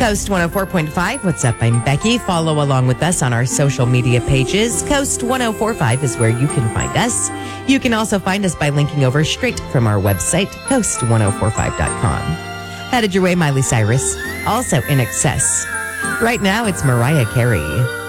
Coast 104.5. What's up? I'm Becky. Follow along with us on our social media pages. Coast 104.5 is where you can find us. You can also find us by linking over straight from our website, coast1045.com. Headed your way, Miley Cyrus. Also in excess. Right now, it's Mariah Carey.